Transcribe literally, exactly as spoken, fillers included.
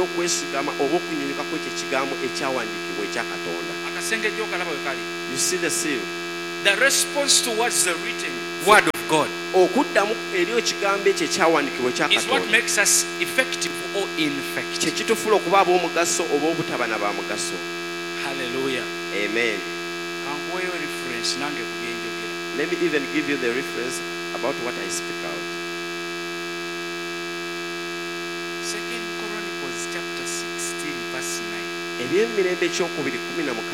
okwesigama oba okunyunyuka kw'ekyo ekigambo ekyawandiikibwa ekya Katonda. Akasengejjo okalaba we kali. You see the seal? The response towards the written word of God okuddamu eri ekigambo ekyo ekyawandiikibwa ekya is what Katonda makes us effective or ineffective. kye kitufuula okuba ab'omugaso oba obutaba na ba mugaso. Hallelujah. Amen. Kankuweeyo reference nange ku bye njogera. Let me even give you the reference about what I speak out. Second Chronicles chapter sixteen verse nine. Eby'emirembe ekyokubiri kumi na mukaaga